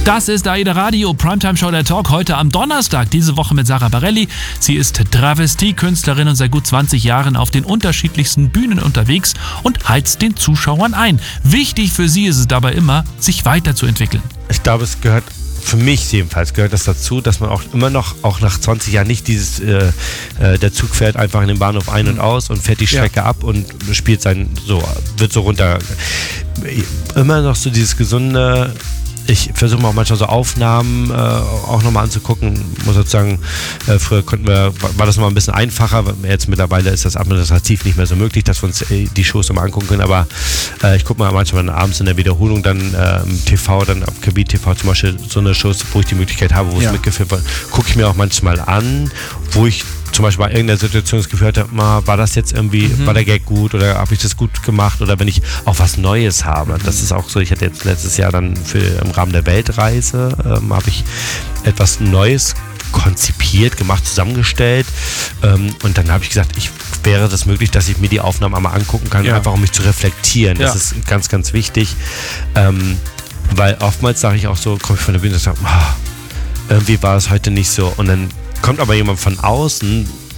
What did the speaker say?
Das ist AIDA Radio, Primetime Show der Talk, heute am Donnerstag, diese Woche mit Sarah Bareilles. Sie ist Travestie-Künstlerin und seit gut 20 Jahren auf den unterschiedlichsten Bühnen unterwegs und heizt den Zuschauern ein. Wichtig für sie ist es dabei immer, sich weiterzuentwickeln. Ich glaube, es gehört, für mich jedenfalls, gehört das dazu, dass man auch immer noch, auch nach 20 Jahren nicht dieses, der Zug fährt einfach in den Bahnhof ein und aus und fährt die Strecke ab und spielt wird so runter. Immer noch so dieses gesunde. Ich versuche mir auch manchmal so Aufnahmen auch nochmal anzugucken. Muss sozusagen, früher war das nochmal ein bisschen einfacher. Jetzt mittlerweile ist das administrativ nicht mehr so möglich, dass wir uns die Shows nochmal angucken können. Aber ich gucke mir manchmal abends in der Wiederholung dann im TV, dann auf Kabit TV zum Beispiel so eine Shows, wo ich die Möglichkeit habe, wo es mitgefilmt wird, gucke ich mir auch manchmal an, wo ich zum Beispiel bei irgendeiner Situation das Gefühl hatte, war das jetzt irgendwie, war der Gag gut oder habe ich das gut gemacht oder wenn ich auch was Neues habe. Das ist auch so, ich hatte jetzt letztes Jahr dann im Rahmen der Weltreise, habe ich etwas Neues konzipiert, gemacht, zusammengestellt und dann habe ich gesagt, wäre das möglich, dass ich mir die Aufnahmen einmal angucken kann, einfach um mich zu reflektieren. Das ist ganz, ganz wichtig, weil oftmals sage ich auch so, komme ich von der Bühne und sage, irgendwie war es heute nicht so und dann kommt aber jemand von außen